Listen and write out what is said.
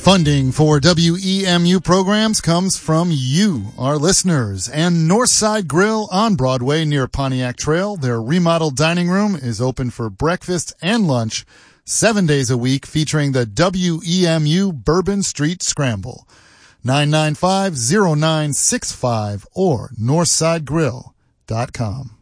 Funding for WEMU programs comes from you, our listeners, and Northside Grill on Broadway near Pontiac Trail. Their remodeled dining room is open for breakfast and lunch 7 days a week, featuring the WEMU Bourbon Street Scramble. 995-0965 or northsidegrill.com.